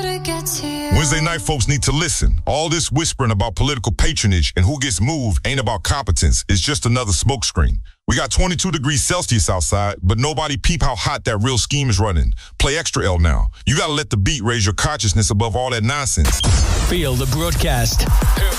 Wednesday night folks need to listen. All this whispering about political patronage and who gets moved ain't about competence. It's just another smokescreen. We got 22 degrees Celsius outside, but nobody peep how hot that real scheme is running. Play extra L now. You gotta let the beat raise your consciousness above all that nonsense. Feel the broadcast.